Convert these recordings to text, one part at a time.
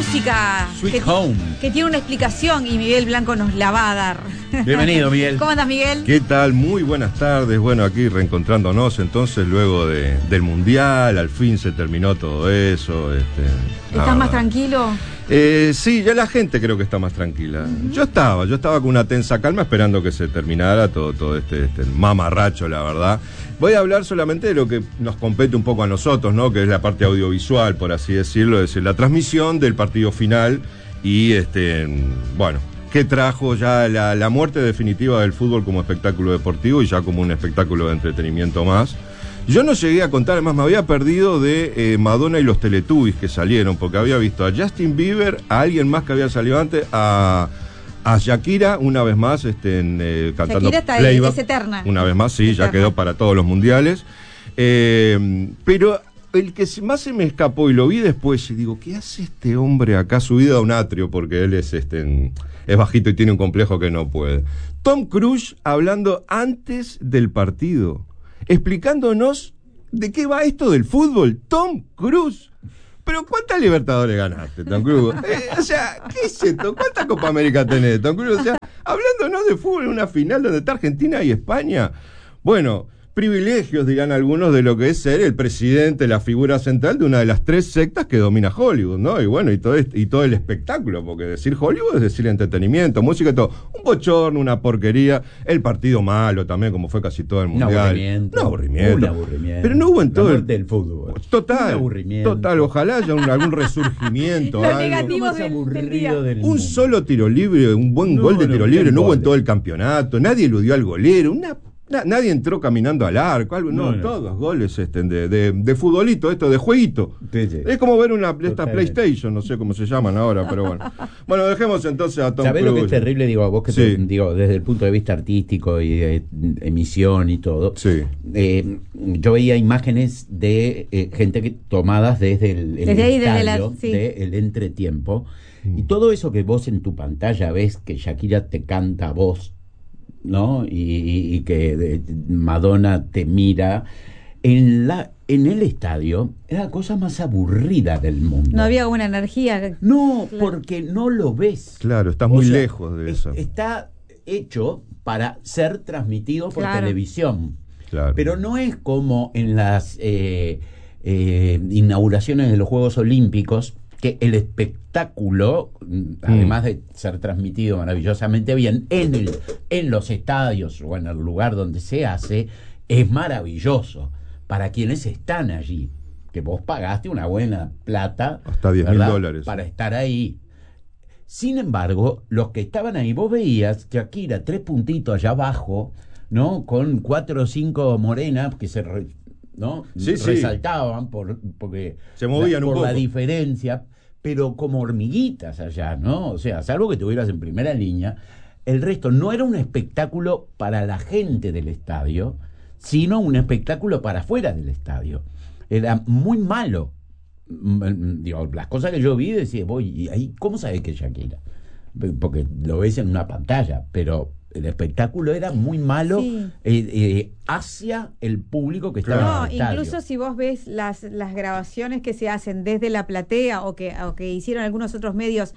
música Sweet Home, que tiene una explicación y Miguel Blanco nos la va a dar. Bienvenido, Miguel. ¿Cómo andas, Miguel? ¿Qué tal? Muy buenas tardes. Bueno, aquí reencontrándonos entonces luego del Mundial, al fin se terminó todo eso. ¿Estás más tranquilo? Sí, ya la gente creo que está más tranquila. Yo estaba con una tensa calma esperando que se terminara todo este mamarracho, la verdad. Voy a hablar solamente de lo que nos compete un poco a nosotros, ¿no? Que es la parte audiovisual, por así decirlo, es decir, la transmisión del partido final y, bueno, que trajo ya la muerte definitiva del fútbol como espectáculo deportivo y ya como un espectáculo de entretenimiento más. Yo no llegué a contar, además me había perdido de Madonna y los Teletubbies que salieron, porque había visto a Justin Bieber, a alguien más que había salido antes, a Shakira, una vez más, cantando Shakira está playback, es eterna. una vez más, sí, Eterna. ya quedó para todos los mundiales. Pero el que más se me escapó y lo vi después, y digo, ¿qué hace este hombre acá subido a un atrio? Porque él es bajito y tiene un complejo que no puede. Tom Cruise hablando antes del partido, explicándonos de qué va esto del fútbol. Tom Cruise. Pero ¿cuántas Libertadores ganaste, Tom Cruise? O sea, ¿qué es esto? ¿Cuántas Copa América tenés, Tom Cruise? O sea, hablándonos de fútbol en una final donde está Argentina y España. Bueno, privilegios, dirán algunos, de lo que es ser el presidente, la figura central de una de las 3 sectas que domina Hollywood, ¿no? Y bueno, y todo el espectáculo, porque decir Hollywood es decir entretenimiento, música y todo. Un bochorno, una porquería, el partido malo también, como fue casi todo el mundial. Un aburrimiento. Pero no hubo en todo el del fútbol. Total, Un aburrimiento. total, ojalá haya algún resurgimiento. Lo algo. negativo Más del aburrido día. del Un mundo. solo tiro libre, un buen gol de tiro libre, no hubo en todo el campeonato, nadie eludió al golero, nadie entró caminando al arco, algo, no, todos goles de futbolito, esto de jueguito. Sí. Es como ver esta PlayStation, no sé cómo se llaman ahora, pero bueno. Bueno, dejemos entonces a Tom ¿Sabés Cruise. lo que es terrible? Digo, a vos que Sí. digo, desde el punto de vista artístico y de emisión y todo. Sí. Yo veía imágenes de gente tomadas desde el Desde ahí, desde estadio, sí. del entretiempo. Y todo eso que vos en tu pantalla ves que Shakira te canta a vos, ¿no? Y que Madonna te mira en el estadio, era la cosa más aburrida del mundo. No había una energía. No, Claro. porque no lo ves. Claro, estás O muy sea, lejos de eso. Está hecho para ser transmitido por Claro. televisión. Claro. Pero no es como en las inauguraciones de los Juegos Olímpicos, que el espectáculo, además de ser transmitido maravillosamente bien, en los estadios o en el lugar donde se hace, es maravilloso para quienes están allí, que vos pagaste una buena plata, Hasta $10.000 para estar ahí. Sin embargo, los que estaban ahí, vos veías Shakira 3 puntitos allá abajo, ¿no? Con 4 o 5 morenas que ¿no? Sí, sí. resaltaban porque Se movían un por la poco. diferencia, pero como hormiguitas allá, ¿no? O sea, salvo que estuvieras en primera línea, el resto no era un espectáculo para la gente del estadio, sino un espectáculo para afuera del estadio. Era muy malo. Digo, las cosas que yo vi, decía, ¿y ahí cómo sabes que es Shakira? Porque lo ves en una pantalla, pero el espectáculo era muy malo, Sí. hacia el público que estaba No, en el estadio. incluso si vos ves las grabaciones que se hacen desde la platea o que hicieron algunos otros medios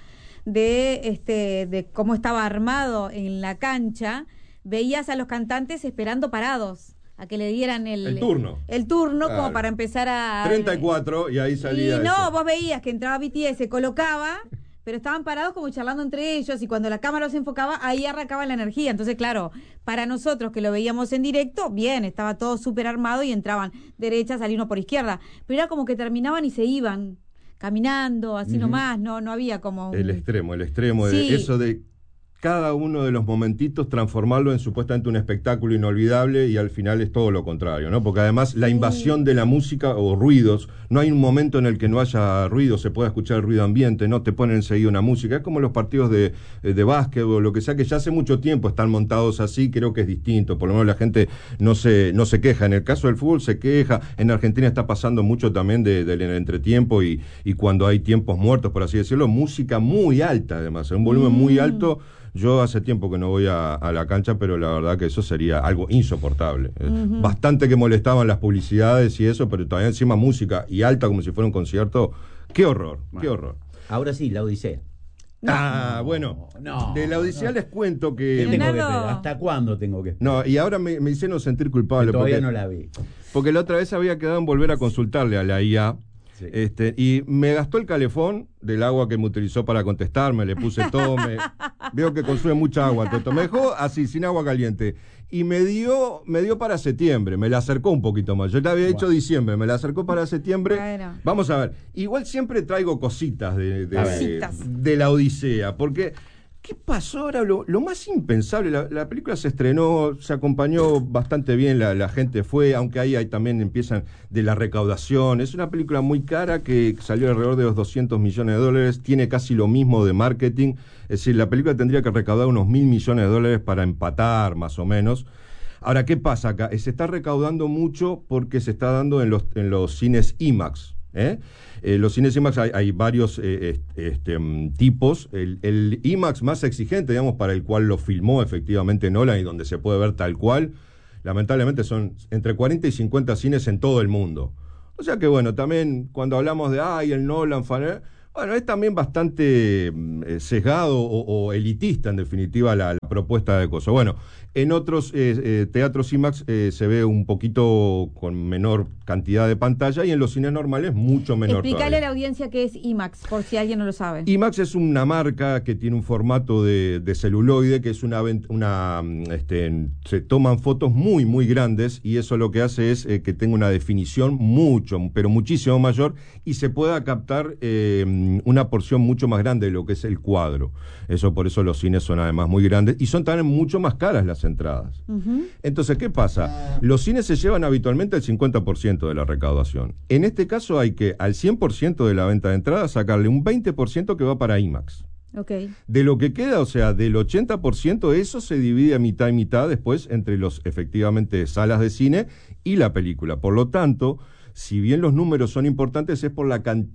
de cómo estaba armado en la cancha, veías a los cantantes esperando parados a que le dieran el turno Claro. como para empezar a 34 y ahí salía. y no, eso. vos veías que entraba BTS, se colocaba, pero estaban parados como charlando entre ellos y cuando la cámara los enfocaba, ahí arrancaba la energía. Entonces, claro, para nosotros que lo veíamos en directo, bien, estaba todo súper armado y entraban derecha, salía uno por izquierda. Pero era como que terminaban y se iban caminando, así nomás, no había como... El extremo Sí. de eso de cada uno de los momentitos transformarlo en supuestamente un espectáculo inolvidable y al final es todo lo contrario, ¿no? Porque además la invasión de la música o ruidos, no hay un momento en el que no haya ruido, se pueda escuchar el ruido ambiente, ¿no? Te ponen enseguida una música, es como los partidos de básquet o lo que sea, que ya hace mucho tiempo están montados así, creo que es distinto, por lo menos la gente no se queja. En el caso del fútbol se queja, en Argentina está pasando mucho también del entretiempo y cuando hay tiempos muertos, por así decirlo, música muy alta además, un volumen muy alto. Yo hace tiempo que no voy a la cancha, pero la verdad que eso sería algo insoportable. Bastante que molestaban las publicidades y eso, pero todavía encima música y alta como si fuera un concierto. ¡Qué horror! ¡Qué horror! Ahora sí, la Odisea. Bueno, no, de la Odisea no. les cuento ¿Qué que... tengo que Leonardo. esperar? ¿Hasta cuándo tengo que esperar? No, y ahora me hicieron sentir culpable. Que todavía porque, no la vi. porque la otra vez había quedado en volver a consultarle a la IA. Sí. Y me gastó el calefón del agua que me utilizó para contestarme, le puse todo, veo que consume mucha agua, entonces me dejó así, sin agua caliente, y me dio para septiembre, me la acercó un poquito más, yo le había hecho diciembre, me la acercó para septiembre, Bueno. vamos a ver, igual siempre traigo cositas A ver. de la Odisea, porque... ¿Qué pasó ahora? Lo más impensable, la película se estrenó, se acompañó bastante bien, la gente fue, aunque ahí también empiezan de la recaudación. Es una película muy cara que salió alrededor de los $200 millones, tiene casi lo mismo de marketing, es decir, la película tendría que recaudar unos $1.000 millones para empatar, más o menos. Ahora, ¿qué pasa acá? Se está recaudando mucho porque se está dando en los cines IMAX. Los cines IMAX hay varios tipos. El IMAX más exigente, digamos, para el cual lo filmó efectivamente Nolan y donde se puede ver tal cual, lamentablemente son entre 40 y 50 cines en todo el mundo. O sea que bueno, también cuando hablamos de el Nolan fan, bueno, es también bastante sesgado o elitista en definitiva la propuesta de cosas. Bueno, en otros teatros IMAX se ve un poquito con menor cantidad de pantalla y en los cines normales mucho menor. Explicarle todavía. a la audiencia qué es IMAX, por si alguien no lo sabe. IMAX es una marca que tiene un formato de celuloide, que es se toman fotos muy, muy grandes y eso lo que hace es que tenga una definición pero muchísimo mayor y se pueda captar una porción mucho más grande de lo que es el cuadro. Por eso los cines son además muy grandes y son también mucho más caras las entradas. Ujú. Entonces, ¿qué pasa? Los cines se llevan habitualmente el 50% de la recaudación. En este caso hay que al 100% de la venta de entradas sacarle un 20% que va para IMAX. Ok. De lo que queda, o sea, del 80%, eso se divide a mitad y mitad después entre los efectivamente salas de cine y la película. Por lo tanto, si bien los números son importantes, es por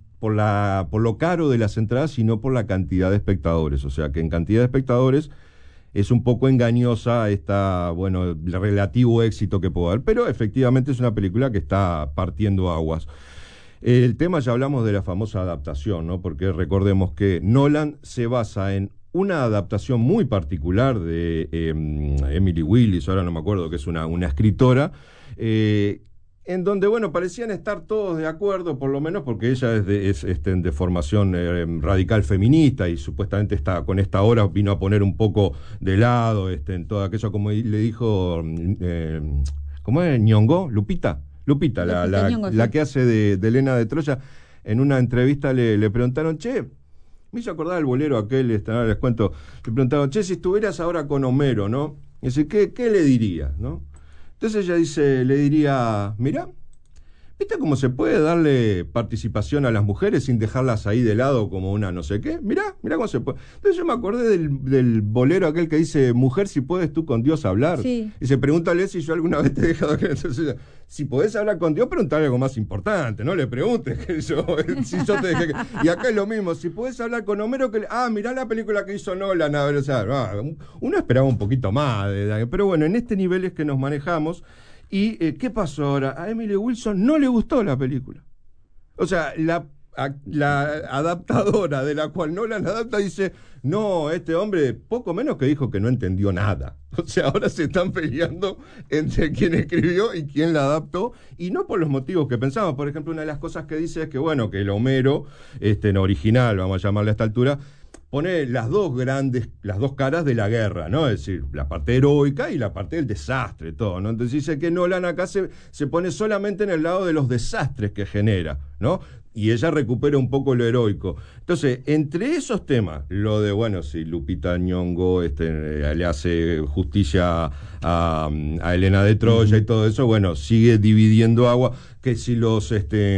lo caro de las entradas y no por la cantidad de espectadores. O sea, que en cantidad de espectadores es un poco engañosa el relativo éxito que puede haber, pero efectivamente es una película que está partiendo aguas. El tema, ya hablamos de la famosa adaptación, ¿no? Porque recordemos que Nolan se basa en una adaptación muy particular de Emily Willis, ahora no me acuerdo, que es una escritora, en donde, bueno, parecían estar todos de acuerdo, por lo menos porque ella es de formación radical feminista y supuestamente con esta obra vino a poner un poco de lado en todo aquello, como le dijo, ¿cómo es? ¿Ñongó? Lupita, Nyong'o, la sí. que hace de Helena de Troya. En una entrevista le preguntaron, me hizo acordar el bolero aquel, les cuento, le preguntaron, si estuvieras ahora con Homero, ¿no? Y dice, ¿qué le dirías, no? Entonces ella le diría, mirá, ¿viste cómo se puede darle participación a las mujeres sin dejarlas ahí de lado como una no sé qué? Mirá cómo se puede. Entonces yo me acordé del bolero aquel que dice, mujer, si puedes tú con Dios hablar. Sí. Y se pregúntale si yo alguna vez te he dejado que... Entonces, si podés hablar con Dios, preguntale algo más importante, no le preguntes que si yo te dejé... Y acá es lo mismo, si podés hablar con Homero, mirá la película que hizo Nolan, a ver, o sea, uno esperaba un poquito más, pero bueno, en este nivel es que nos manejamos. ¿Y qué pasó ahora? A Emily Wilson no le gustó la película. O sea, la adaptadora de la cual Nolan adapta dice, no, este hombre poco menos que dijo que no entendió nada. O sea, ahora se están peleando entre quién escribió y quién la adaptó, y no por los motivos que pensamos. Por ejemplo, una de las cosas que dice es que, bueno, que el Homero, en original, vamos a llamarle a esta altura, pone las dos caras de la guerra, ¿no? Es decir, la parte heroica y la parte del desastre, todo, ¿no? Entonces dice que Nolan acá se pone solamente en el lado de los desastres que genera, ¿no? Y ella recupera un poco lo heroico. Entonces, entre esos temas, lo de, bueno, si Lupita Nyong'o le hace justicia a Helena de Troya y todo eso, bueno, sigue dividiendo agua, que si los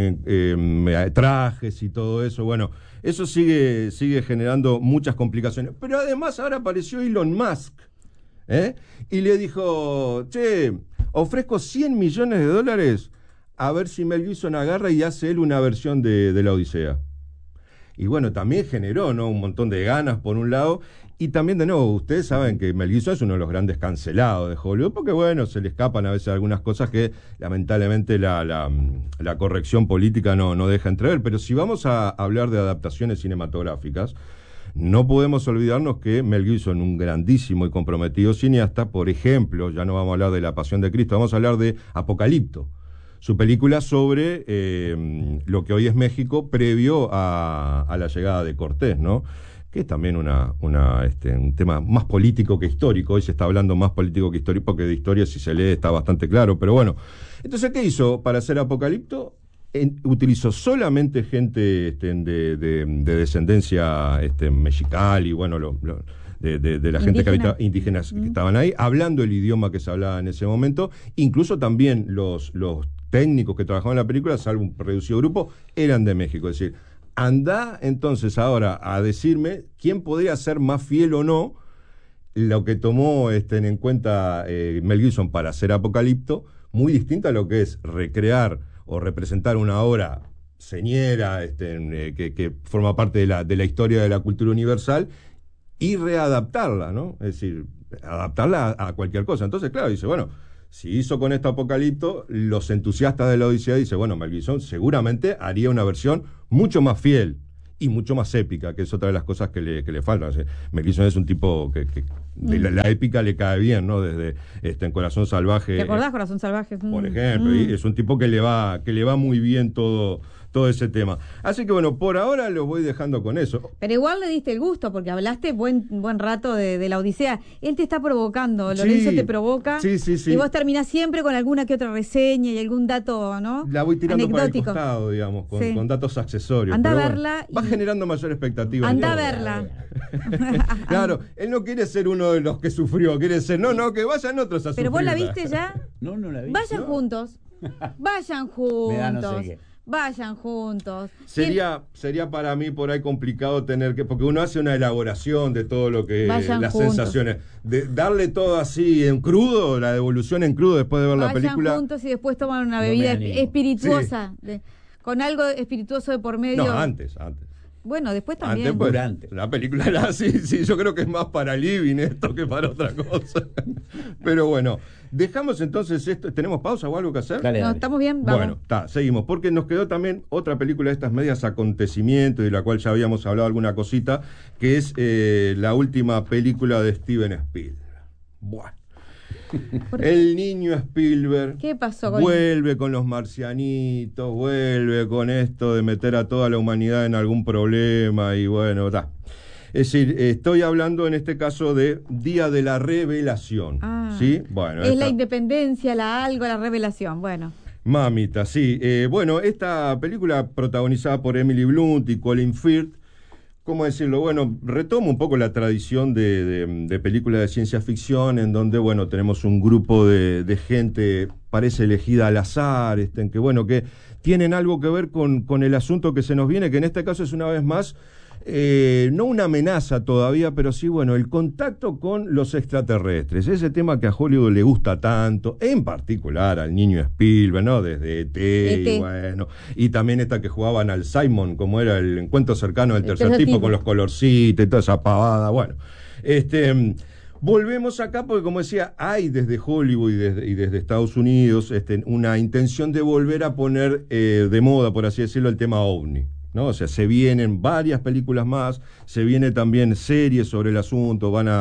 trajes y todo eso, bueno, eso sigue generando muchas complicaciones. Pero además ahora apareció Elon Musk, y le dijo, ofrezco $100 millones a ver si Mel Gibson agarra y hace él una versión de la Odisea. y bueno, también generó, ¿no?, un montón de ganas por un lado. Y también, de nuevo, ustedes saben que Mel Gibson es uno de los grandes cancelados de Hollywood, porque bueno, se le escapan a veces algunas cosas que lamentablemente la corrección política no deja entrever. Pero si vamos a hablar de adaptaciones cinematográficas, no podemos olvidarnos que Mel Gibson, un grandísimo y comprometido cineasta, por ejemplo, ya no vamos a hablar de La Pasión de Cristo, vamos a hablar de Apocalipto, su película sobre lo que hoy es México previo a la llegada de Cortés, ¿no?, que es también un tema más político que histórico. Hoy se está hablando más político que histórico, porque de historia, si se lee, está bastante claro, pero bueno. Entonces, ¿qué hizo para hacer Apocalipto? Utilizó solamente gente de descendencia mexicali, bueno, de la gente indígenas que estaban ahí, hablando el idioma que se hablaba en ese momento. Incluso también los técnicos que trabajaban en la película, salvo un reducido grupo, eran de México. Es decir, anda entonces ahora a decirme quién podría ser más fiel o no lo que tomó en cuenta Mel Gibson para hacer Apocalipto, muy distinta a lo que es recrear o representar una obra señera que forma parte de la historia de la cultura universal, y readaptarla, ¿no? Es decir, adaptarla a cualquier cosa. Entonces, claro, dice, bueno, si hizo con esto Apocalipto, los entusiastas de la Odisea dicen, bueno, Mel Gibson seguramente haría una versión mucho más fiel y mucho más épica, que es otra de las cosas que le faltan. O sea, Mel Gibson es un tipo que de la épica le cae bien, ¿no? Desde en Corazón Salvaje. ¿Te acordás, Corazón Salvaje? Por ejemplo, y es un tipo que le va muy bien todo ese tema. Así que bueno, por ahora lo voy dejando con eso. Pero igual le diste el gusto, porque hablaste buen rato de la Odisea. Él te está provocando, Lorenzo te provoca. Sí. Y vos terminás siempre con alguna que otra reseña y algún dato, ¿no? La voy tirando anecdótico para el costado, digamos, con datos accesorios. Anda a pero verla. Bueno, va generando mayor expectativa. Anda a verla. Claro, él no quiere ser uno de los que sufrió, quiere ser, no, que vayan otros a sufrir. ¿Pero vos la viste ya? No la vi. Vayan juntos. Vayan juntos. Me da no sé qué. Vayan juntos. Sería para mí por ahí complicado tener que, porque uno hace una elaboración de todo lo que Vayan las juntos. sensaciones, de darle todo así en crudo, la devolución en crudo después de ver la película. Vayan juntos y después toman una No bebida me animo. espirituosa, con algo espirituoso de por medio. No, antes. Bueno, después también. Antes, pues, Durante. la película era así, yo creo que es más para living esto que para otra cosa. Pero bueno, dejamos entonces esto. ¿Tenemos pausa o algo que hacer? Dale. No, estamos bien, vamos. Bueno, seguimos, porque nos quedó también otra película de estas medias acontecimientos, de la cual ya habíamos hablado alguna cosita, que es la última película de Steven Spielberg. Bueno. El niño Spielberg. ¿Qué pasó con vuelve con los marcianitos, vuelve con esto de meter a toda la humanidad en algún problema y bueno, está. Es decir, estoy hablando en este caso de Día de la Revelación. ¿Sí? Bueno, es la independencia, la revelación. Bueno. Mamita, sí. Bueno, esta película protagonizada por Emily Blunt y Colin Firth, ¿cómo decirlo? Bueno, retomo un poco la tradición de películas de ciencia ficción, en donde, bueno, tenemos un grupo de gente, parece elegida al azar, en que, bueno, que tienen algo que ver con el asunto que se nos viene, que en este caso es una vez más, no una amenaza todavía, pero sí, bueno, el contacto con los extraterrestres, ese tema que a Hollywood le gusta tanto, en particular al niño Spielberg, ¿no? Desde E.T. y bueno, y también esta que jugaban al Simon, como era el encuentro cercano del tercer tipo, con los colorcitos y toda esa pavada, bueno, volvemos acá porque, como decía, hay desde Hollywood y desde Estados Unidos una intención de volver a poner de moda, por así decirlo, el tema OVNI, ¿no? O sea, se vienen varias películas más, se viene también series sobre el asunto, van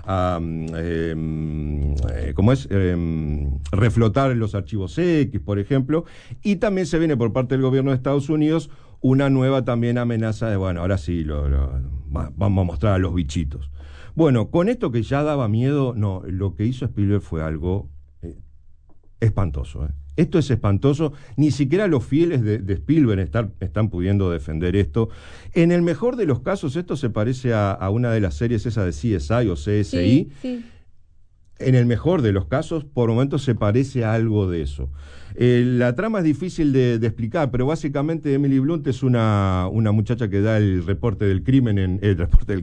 reflotar los archivos X, por ejemplo, y también se viene por parte del gobierno de Estados Unidos una nueva también amenaza de, bueno, ahora sí, vamos a mostrar a los bichitos. Bueno, con esto que ya daba miedo, no, lo que hizo Spielberg fue algo espantoso, Esto es espantoso, ni siquiera los fieles de Spielberg están pudiendo defender esto. En el mejor de los casos, esto se parece a una de las series esa de CSI o CSI. Sí. En el mejor de los casos, por momentos se parece a algo de eso. La trama es difícil de explicar, pero básicamente Emily Blunt es una muchacha que da el reporte del crimen,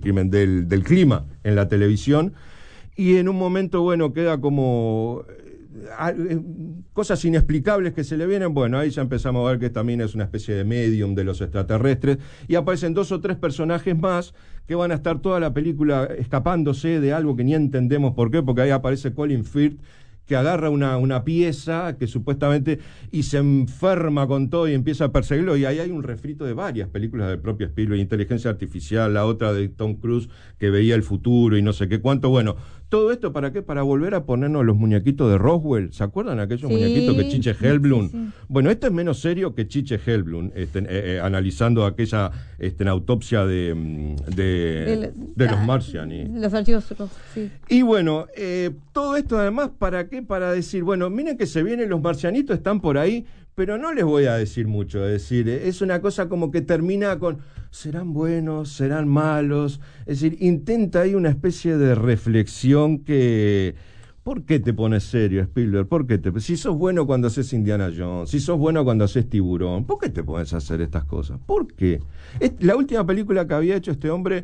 del clima en la televisión, y en un momento, bueno, queda como cosas inexplicables que se le vienen. Bueno, ahí ya empezamos a ver que también es una especie de medium de los extraterrestres, y aparecen 2 o 3 personajes más que van a estar toda la película escapándose de algo que ni entendemos por qué, porque ahí aparece Colin Firth, que agarra una pieza que supuestamente y se enferma con todo y empieza a perseguirlo, y ahí hay un refrito de varias películas del propio Spielberg, Inteligencia Artificial, la otra de Tom Cruise que veía el futuro y no sé qué cuánto. Bueno, todo esto ¿para qué? Para volver a ponernos los muñequitos de Roswell. ¿Se acuerdan aquellos muñequitos que Chiche Hellblum? Sí. Bueno, esto es menos serio que Chiche Hellblum, analizando aquella autopsia de los Martian. Los archivos, sí. Y bueno, todo esto además, ¿para qué? Para decir, bueno, miren que se vienen los marcianitos, están por ahí, pero no les voy a decir mucho. Es decir, es una cosa como que termina con, ¿serán buenos? ¿Serán malos? Es decir, intenta ahí una especie de reflexión que... ¿Por qué te pones serio, Spielberg? ¿Por qué si sos bueno cuando haces Indiana Jones, si sos bueno cuando haces Tiburón, ¿por qué te pones a hacer estas cosas? ¿Por qué? La última película que había hecho este hombre...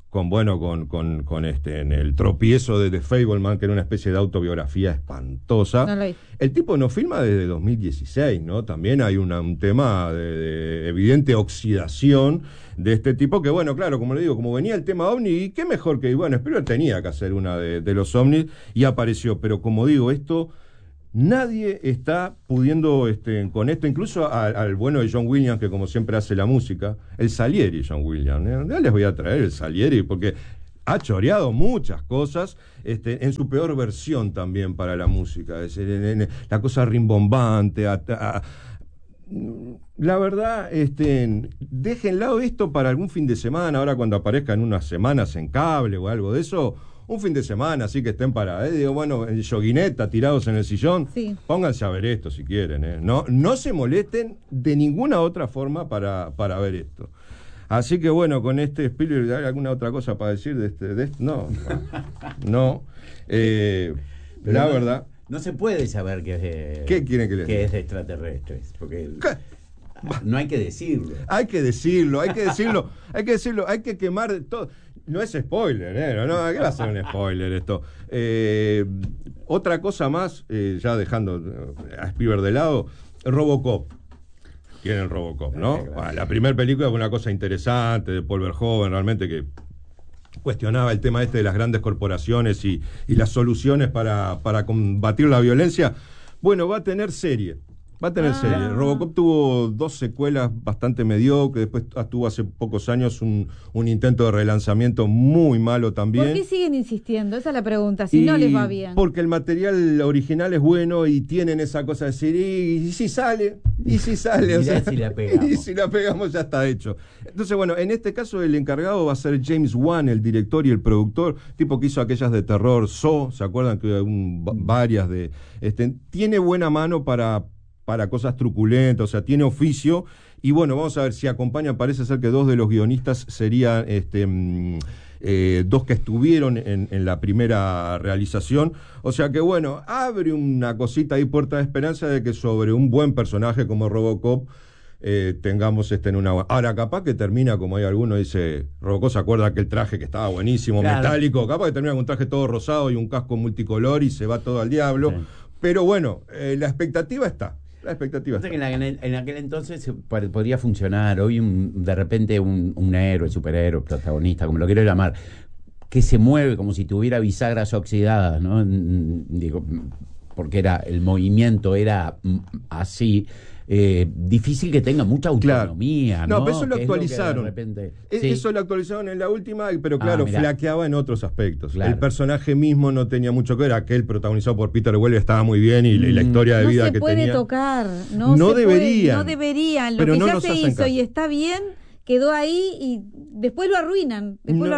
en el tropiezo de The Fableman, que era una especie de autobiografía espantosa. No lo vi. El tipo no filma desde 2016, ¿no? También hay un tema de evidente oxidación de este tipo, que bueno, claro, como le digo, como venía el tema OVNI, y qué mejor que, bueno, Spielberg tenía que hacer una de los OVNIs, y apareció, pero como digo, esto... Nadie está pudiendo con esto, incluso al bueno de John Williams, que como siempre hace la música, el Salieri John Williams. Ya les voy a traer el Salieri, porque ha choreado muchas cosas en su peor versión también para la música. Es decir, la cosa rimbombante. La verdad, déjenlo esto para algún fin de semana, ahora cuando aparezca en unas semanas en cable o algo de eso. Un fin de semana, así que estén para, digo, bueno, en yoguineta, tirados en el sillón, sí. Pónganse a ver esto si quieren, no se molesten de ninguna otra forma para ver esto. Así que bueno, con Spielberg, ¿hay alguna otra cosa para decir de este? No. La verdad. No se puede saber que es de... ¿Qué quieren que les diga? Que es de extraterrestres, porque... No hay que decirlo. Hay que decirlo, hay que quemar todo. No es spoiler, ¿no? ¿Qué va a ser un spoiler esto? Otra cosa más, ya dejando a Spielberg de lado, Robocop. Tienen Robocop, ¿no? Claro. Bueno, la primera película fue una cosa interesante, de Paul Verhoeven, realmente, que cuestionaba el tema de las grandes corporaciones y las soluciones para combatir la violencia. Bueno, va a tener serie. serie. Robocop tuvo 2 secuelas bastante mediocres, después tuvo hace pocos años un intento de relanzamiento muy malo también. ¿Por qué siguen insistiendo? Esa es la pregunta, si no les va bien. Porque el material original es bueno y tienen esa cosa de decir, y si sale, o sea, si la pegamos. Y si la pegamos ya está hecho. Entonces, bueno, en este caso el encargado va a ser James Wan, el director y el productor, tipo que hizo aquellas de terror, ¿se acuerdan que varias de... tiene buena mano para cosas truculentas, o sea, tiene oficio, y bueno, vamos a ver si acompaña. Parece ser que 2 de los guionistas serían 2 que estuvieron en la primera realización, o sea que bueno, abre una cosita ahí, puerta de esperanza de que sobre un buen personaje como Robocop tengamos en una... Ahora, capaz que termina, como hay alguno dice, Robocop se acuerda aquel traje que estaba buenísimo, claro, metálico, capaz que termina con un traje todo rosado y un casco multicolor y se va todo al diablo, sí. Pero bueno, la expectativa está. En aquel entonces podría funcionar. Hoy de repente un héroe, superhéroe, protagonista, como lo quiero llamar, que se mueve como si tuviera bisagras oxidadas, ¿no? Digo, porque el movimiento era así. Difícil que tenga mucha autonomía, claro. ¿no? No, pero eso lo actualizaron. Sí. Eso lo actualizaron en la última, pero claro, flaqueaba en otros aspectos. Claro. El personaje mismo no tenía mucho que ver. Aquel protagonizado por Peter Weller estaba muy bien y la historia de vida que tenía. No se puede tocar. No deberían. No deberían. Lo pero que no ya se hizo caso. Y está bien, quedó ahí y después lo arruinan.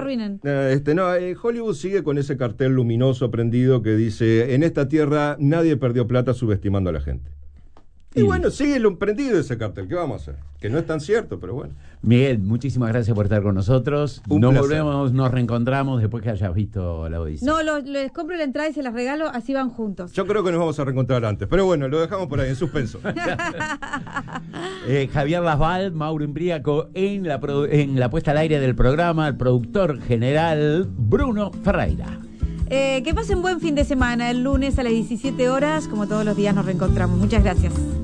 Hollywood sigue con ese cartel luminoso prendido que dice: en esta tierra nadie perdió plata subestimando a la gente. Y bueno, sigue prendido ese cartel. ¿Qué vamos a hacer? Que no es tan cierto, pero bueno. Miguel, muchísimas gracias por estar con nosotros. Nos reencontramos después que hayas visto La Odisea. No, les compro la entrada y se las regalo, así van juntos. Yo creo que nos vamos a reencontrar antes, pero bueno, lo dejamos por ahí, en suspenso. Javier Lasval, Mauro Imbriaco en la puesta al aire del programa, el productor general Bruno Ferreira. Que pasen buen fin de semana. El lunes a las 17 horas, como todos los días, nos reencontramos. Muchas gracias.